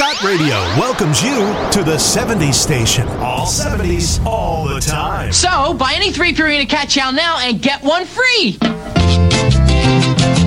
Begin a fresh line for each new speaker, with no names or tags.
Dot Radio welcomes you to the 70s station. All 70s, all the time.
So, buy any 3 Purina Cat Chow now and get one free.